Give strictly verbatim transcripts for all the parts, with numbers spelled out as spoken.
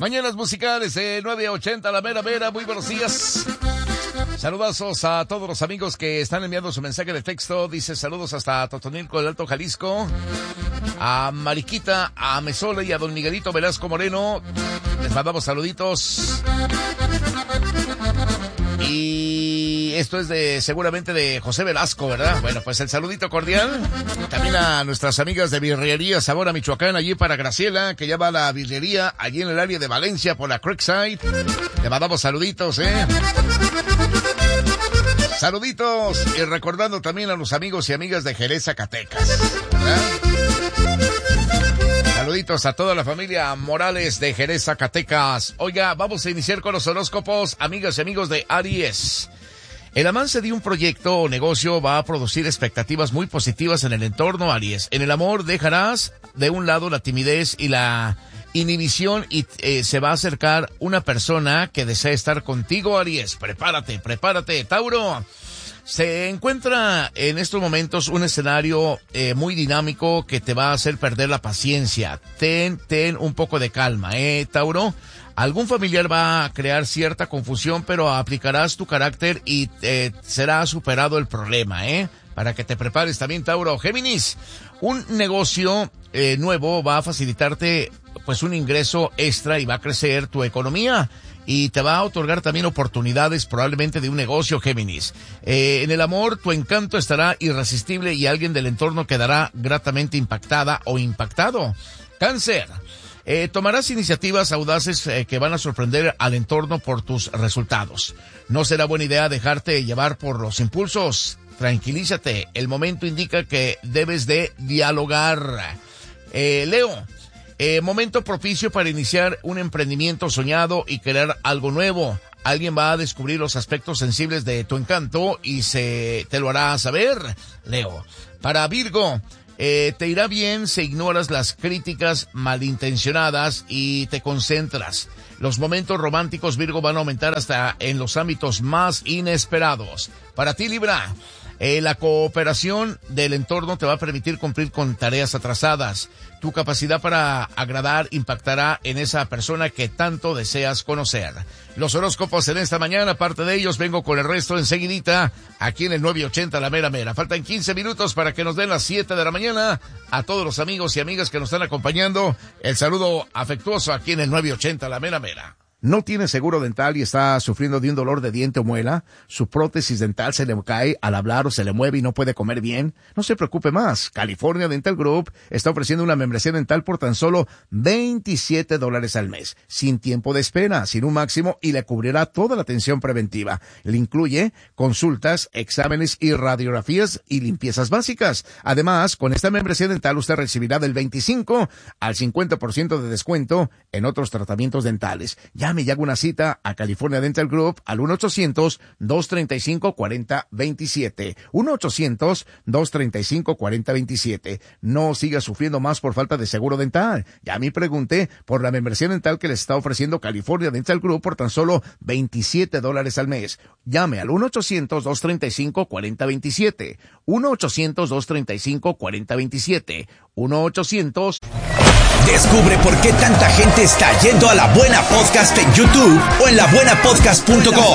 Mañanas musicales de nueve a ochenta, la mera mera, muy buenos días. Saludazos a todos los amigos que están enviando su mensaje de texto. Dice saludos hasta Totonilco, el Alto Jalisco. A Mariquita, a Mesola y a don Miguelito Velasco Moreno. Les mandamos saluditos. Y esto es de, seguramente de José Velasco, ¿verdad? Bueno, pues el saludito cordial. También a nuestras amigas de Birrería Sabor a Michoacán, allí para Graciela, que ya va a la birrería allí en el área de Valencia por la Creekside. Le mandamos saluditos, ¿eh? Saluditos. Y recordando también a los amigos y amigas de Jerez, Zacatecas, ¿verdad? Saluditos a toda la familia Morales de Jerez, Zacatecas. Oiga, vamos a iniciar con los horóscopos, amigas y amigos de Aries. El avance de un proyecto o negocio va a producir expectativas muy positivas en el entorno, Aries. En el amor dejarás de un lado la timidez y la inhibición y eh, se va a acercar una persona que desea estar contigo, Aries. Prepárate, prepárate, Tauro. Se encuentra en estos momentos un escenario eh, muy dinámico que te va a hacer perder la paciencia. Ten, ten un poco de calma, ¿eh, Tauro? Algún familiar va a crear cierta confusión, pero aplicarás tu carácter y eh, será superado el problema, ¿eh? Para que te prepares también, Tauro. Géminis, un negocio eh, nuevo va a facilitarte pues un ingreso extra y va a crecer tu economía. Y te va a otorgar también oportunidades probablemente de un negocio, Géminis. Eh, en el amor, tu encanto estará irresistible y alguien del entorno quedará gratamente impactada o impactado. Cáncer, eh, tomarás iniciativas audaces eh, que van a sorprender al entorno por tus resultados. No será buena idea dejarte llevar por los impulsos. Tranquilízate, el momento indica que debes de dialogar. Eh, Leo, Eh, momento propicio para iniciar un emprendimiento soñado y crear algo nuevo. Alguien va a descubrir los aspectos sensibles de tu encanto y se te lo hará saber, Leo. Para Virgo, eh, te irá bien si ignoras las críticas malintencionadas y te concentras. Los momentos románticos, Virgo, van a aumentar hasta en los ámbitos más inesperados. Para ti, Libra, Eh, la cooperación del entorno te va a permitir cumplir con tareas atrasadas. Tu capacidad para agradar impactará en esa persona que tanto deseas conocer. Los horóscopos en esta mañana, aparte de ellos, vengo con el resto enseguidita, aquí en el nueve ochenta La Mera Mera. Faltan quince minutos para que nos den las siete de la mañana. A todos los amigos y amigas que nos están acompañando, el saludo afectuoso aquí en el nueve ochenta La Mera Mera. ¿No tiene seguro dental y está sufriendo de un dolor de diente o muela? ¿Su prótesis dental se le cae al hablar o se le mueve y no puede comer bien? No se preocupe más. California Dental Group está ofreciendo una membresía dental por tan solo veintisiete dólares al mes, sin tiempo de espera, sin un máximo, y le cubrirá toda la atención preventiva. Le incluye consultas, exámenes y radiografías y limpiezas básicas. Además, con esta membresía dental usted recibirá del veinticinco al cincuenta por ciento de descuento en otros tratamientos dentales. Ya me haga una cita a California Dental Group al uno ochocientos, dos treinta y cinco, cuarenta veintisiete. uno ochocientos, dos treinta y cinco, cuarenta veintisiete. No siga sufriendo más por falta de seguro dental. Ya me pregunté por la membresía dental que le está ofreciendo California Dental Group por tan solo veintisiete dólares al mes. Llame al uno ochocientos, dos treinta y cinco, cuarenta veintisiete. uno ochocientos, dos treinta y cinco, cuarenta veintisiete. uno ochocientos. Descubre por qué tanta gente está yendo a La Buena Podcast en YouTube o en la buena podcast punto com.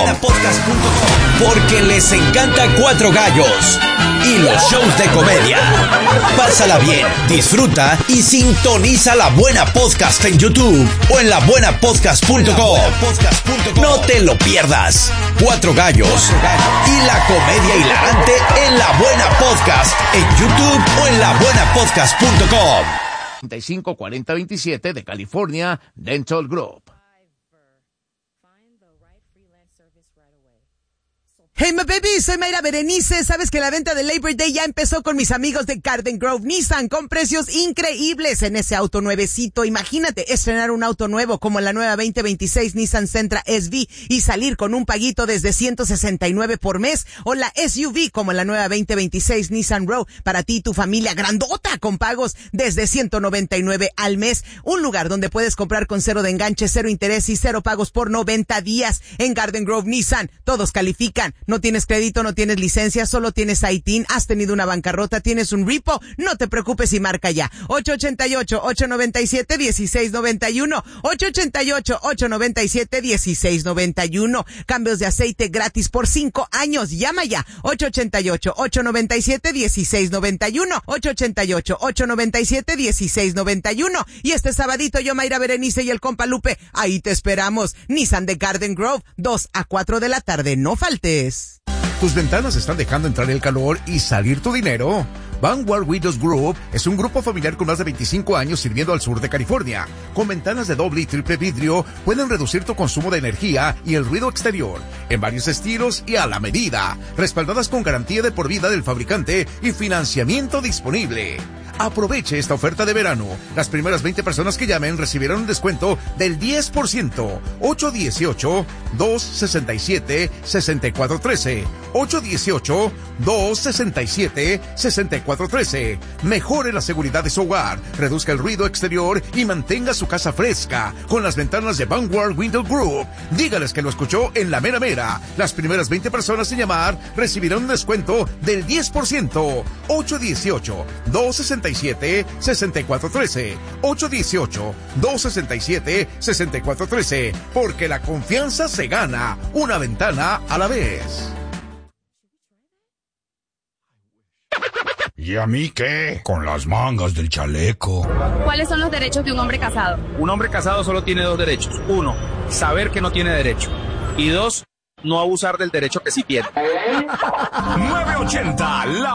Porque les encanta Cuatro Gallos y los shows de comedia. Pásala bien, disfruta y sintoniza La Buena Podcast en YouTube o en la buena podcast punto com. No te lo pierdas. Cuatro Gallos y la comedia hilarante en La Buena Podcast en YouTube o en la buena podcast punto com. treinta y cinco cuarenta veintisiete de California Dental Group. Hey, my baby, soy Mayra Berenice. Sabes que la venta de Labor Day ya empezó con mis amigos de Garden Grove Nissan con precios increíbles en ese auto nuevecito. Imagínate estrenar un auto nuevo como la nueva veinte veintiséis Nissan Sentra S V y salir con un paguito desde ciento sesenta y nueve por mes, o la S U V como la nueva veinte veintiséis Nissan Rogue para ti y tu familia grandota con pagos desde ciento noventa y nueve al mes. Un lugar donde puedes comprar con cero de enganche, cero interés y cero pagos por noventa días. En Garden Grove Nissan todos califican. No tienes crédito, no tienes licencia, solo tienes I T I N, has tenido una bancarrota, tienes un repo, no te preocupes y marca ya. ocho ocho ocho, ocho nueve siete, uno seis nueve uno. ocho ocho ocho, ocho nueve siete, uno seis nueve uno. Cambios de aceite gratis por cinco años. Llama ya. ocho ocho ocho, ocho nueve siete, uno seis nueve uno. ocho ocho ocho, ocho nueve siete, uno seis nueve uno. Y este sabadito yo, Mayra Berenice y el compa Lupe, ahí te esperamos. Nissan de Garden Grove, dos a cuatro de la tarde. No faltes. ¿Tus ventanas están dejando entrar el calor y salir tu dinero? Vanguard Windows Group es un grupo familiar con más de veinticinco años sirviendo al sur de California. Con ventanas de doble y triple vidrio pueden reducir tu consumo de energía y el ruido exterior en varios estilos y a la medida, respaldadas con garantía de por vida del fabricante y financiamiento disponible. Aproveche esta oferta de verano. Las primeras veinte personas que llamen recibirán un descuento del diez por ciento. ocho uno ocho, dos seis siete, seis cuatro uno tres. ocho uno ocho, dos seis siete, seis cuatro uno tres. Mejore la seguridad de su hogar, reduzca el ruido exterior y mantenga su casa fresca con las ventanas de Vanguard Window Group. Dígales que lo escuchó en La Mera Mera. Las primeras veinte personas en llamar recibirán un descuento del diez por ciento. ocho uno ocho, dos seis siete, seis cuatro uno tres. ocho uno ocho, dos seis siete, seis cuatro uno tres. Porque la confianza se gana una ventana a la vez. ¿Y a mí qué? Con las mangas del chaleco. ¿Cuáles son los derechos de un hombre casado? Un hombre casado solo tiene dos derechos. Uno, saber que no tiene derecho. Y dos, no abusar del derecho que sí tiene. nueve ochenta, la